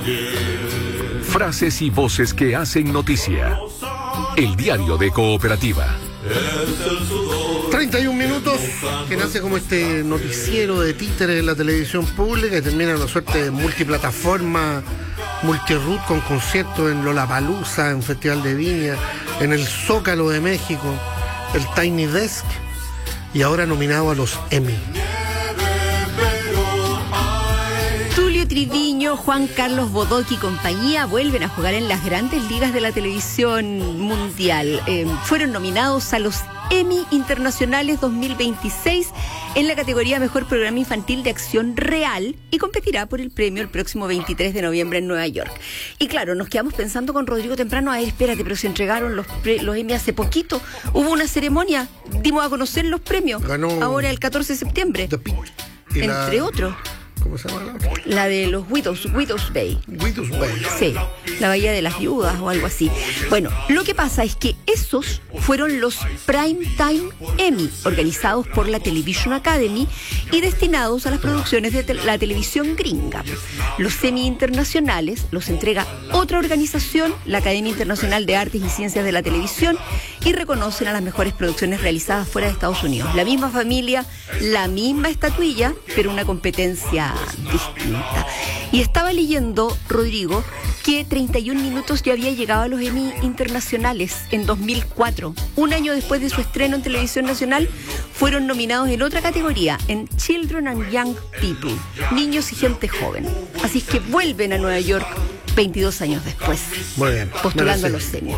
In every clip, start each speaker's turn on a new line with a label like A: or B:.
A: Frases y voces que hacen noticia. El diario de Cooperativa.
B: 31 minutos, que nace como este noticiero de títeres en la televisión pública y termina en una suerte de multiplataforma, multiroot con conciertos en Lollapalooza, en Festival de Viña, en el Zócalo de México, el Tiny Desk y ahora nominado a los Emmy.
C: Tulio Triviño, Juan Carlos Bodoque y compañía vuelven a jugar en las grandes ligas de la televisión mundial. Fueron nominados a los Emmy Internacionales 2026 en la categoría Mejor Programa Infantil de Acción Real y competirá por el premio el próximo 23 de noviembre en Nueva York. Y claro, nos quedamos pensando con Rodrigo temprano, espérate, pero se entregaron los Emmy hace poquito. Hubo una ceremonia, dimos a conocer los premios.
B: Ganó
C: ahora el 14 de septiembre. Entre otros.
B: ¿Cómo se llama la otra?
C: La de los Widows Bay.
B: Widows Bay.
C: Sí, la Bahía de las Viudas o algo así. Bueno, lo que pasa es que esos fueron los Primetime Emmy, organizados por la Television Academy y destinados a las producciones de la televisión gringa. Los Emmy internacionales los entrega otra organización, la Academia Internacional de Artes y Ciencias de la Televisión, y reconocen a las mejores producciones realizadas fuera de Estados Unidos. La misma familia, la misma estatuilla, pero una competencia distinta. Y estaba leyendo, Rodrigo, que 31 Minutos ya había llegado a los Emmy internacionales en 2004. Un año después de su estreno en televisión nacional, fueron nominados en otra categoría, en Children and Young People, niños y gente joven. Así es que vuelven a Nueva York 22 años después.
B: Muy bien.
C: Postulando a los Emmy.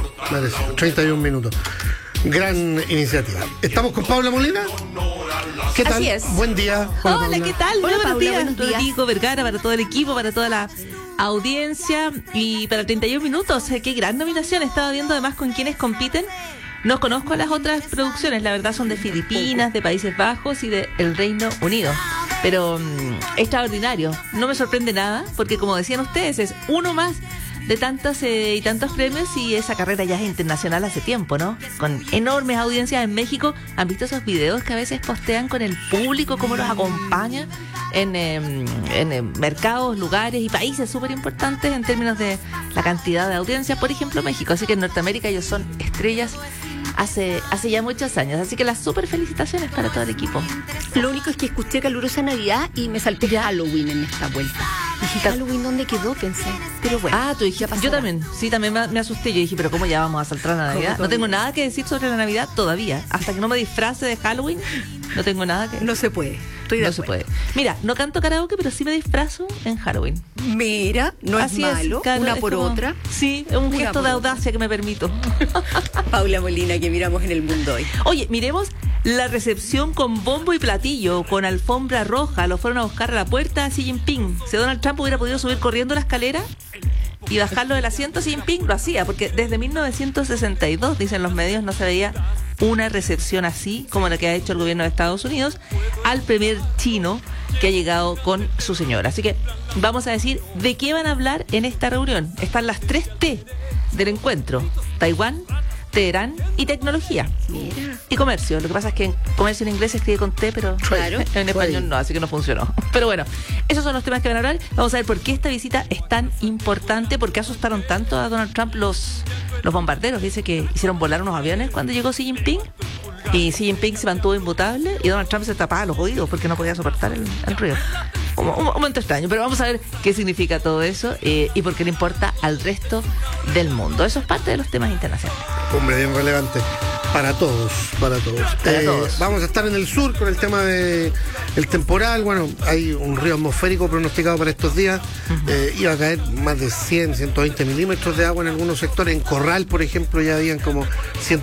B: 31 minutos. Gran iniciativa. ¿Estamos con Paula Molina? ¿Qué tal?
D: Así es.
B: Buen día.
D: Hola, ¿qué tal?
C: Hola,
D: Buenos
C: Paula,
D: días.
C: buenos días.
D: Rodrigo Vergara, para todo el equipo, para toda la audiencia y para 31 minutos. Qué gran nominación. He estado viendo además con quienes compiten. No conozco las otras producciones, la verdad son de Filipinas, de Países Bajos y de el Reino Unido. Pero extraordinario. No me sorprende nada, porque como decían ustedes, es uno más de tantos y tantos premios, y esa carrera ya es internacional hace tiempo, ¿no? Con enormes audiencias en México. ¿Han visto esos videos que a veces postean con el público, cómo los acompaña en mercados, lugares y países súper importantes en términos de la cantidad de audiencia? Por ejemplo, México. Así que en Norteamérica ellos son estrellas hace ya muchos años. Así que las súper felicitaciones para todo el equipo.
C: Lo único es que escuché Calurosa Navidad y me salté Halloween en esta vuelta. Dije, ¿Halloween dónde quedó? Pensé. Pero bueno.
D: Tú dijiste, yo también. Sí, también me asusté. Yo dije, pero ¿cómo ya vamos a saltar a la Navidad? No tengo nada que decir sobre la Navidad todavía. Hasta que no me disfrace de Halloween, no tengo nada que...
C: No se puede.
D: No se puede. Mira, no canto karaoke, pero sí me disfrazo en Halloween.
C: Mira, no
D: Así
C: es malo.
D: claro,
C: una por
D: como,
C: otra.
D: Sí, es un gesto de audacia que me permito.
C: Paula Molina, que miramos en el mundo hoy.
D: Oye, miremos la recepción con bombo y platillo, con alfombra roja. Lo fueron a buscar a la puerta a Xi Jinping. Si Donald Trump hubiera podido subir corriendo la escalera y bajarlo del asiento, Xi Jinping lo hacía, porque desde 1962, dicen los medios, no se veía una recepción así como la que ha hecho el gobierno de Estados Unidos al primer chino que ha llegado con su señora. Así que vamos a decir de qué van a hablar en esta reunión. Están las 3 T del encuentro: Taiwán, Teherán y tecnología.
C: Mira.
D: Y comercio. Lo que pasa es que comercio en inglés se escribe con T, pero
C: claro,
D: en español no, así que no funcionó. Pero bueno, esos son los temas que van a hablar. Vamos a ver por qué esta visita es tan importante, por qué asustaron tanto a Donald Trump los bombarderos. Dice que hicieron volar unos aviones cuando llegó Xi Jinping, y Xi Jinping se mantuvo imputable y Donald Trump se tapaba los oídos porque no podía soportar el ruido. Un momento extraño, pero vamos a ver qué significa todo eso y por qué le importa al resto del mundo. Eso es parte de los temas internacionales.
B: Hombre, bien relevante. Para todos. Vamos a estar en el sur con el tema de el temporal. Bueno, hay un río atmosférico pronosticado para estos días. Iba a caer más de 100, 120 milímetros de agua en algunos sectores. En Corral, por ejemplo, ya habían como